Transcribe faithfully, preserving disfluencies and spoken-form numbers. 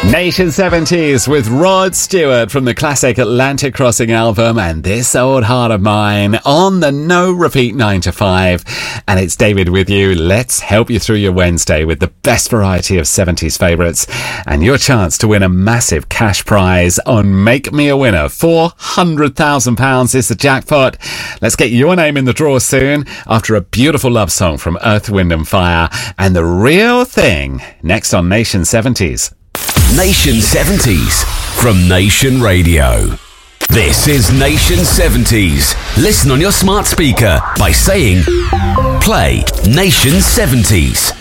Nation seventies with Rod Stewart from the classic Atlantic Crossing album and This Old Heart of Mine on the No Repeat nine to five. And it's David with you. Let's help you through your Wednesday with the best variety of seventies favourites and your chance to win a massive cash prize on Make Me a Winner. four hundred thousand pounds is the jackpot. Let's get your name in the draw soon after a beautiful love song from Earth, Wind and Fire and The Real Thing next on Nation seventies. Nation seventies from Nation Radio. This is Nation seventies. Listen on your smart speaker by saying, play Nation seventies.